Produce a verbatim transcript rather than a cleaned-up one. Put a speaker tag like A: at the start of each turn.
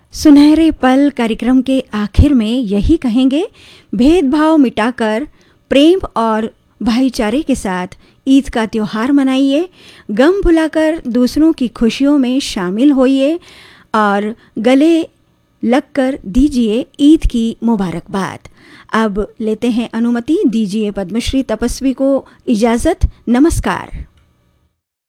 A: सुनहरे पल कार्यक्रम के आखिर में यही कहेंगे, भेदभाव मिटाकर प्रेम और भाईचारे के साथ ईद का त्यौहार मनाइए, गम भुलाकर दूसरों की खुशियों में शामिल होइए और गले लगकर दीजिए ईद की मुबारकबाद। अब लेते हैं अनुमति, दीजिए पद्मश्री तपस्वी को इजाज़त। नमस्कार।